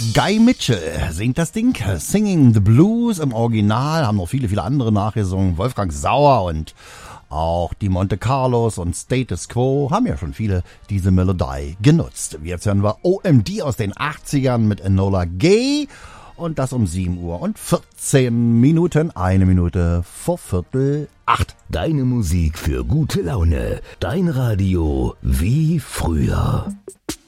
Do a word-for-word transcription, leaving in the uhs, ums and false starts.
Guy Mitchell singt das Ding, Singing the Blues im Original, haben noch viele, viele andere nachgesungen, Wolfgang Sauer und auch die Monte Carlos und Status Quo haben ja schon viele diese Melodie genutzt. Jetzt hören wir O M D aus den achtzigern mit Enola Gay und das um sieben Uhr und vierzehn Minuten, eine Minute vor Viertel acht. Deine Musik für gute Laune, dein Radio wie früher.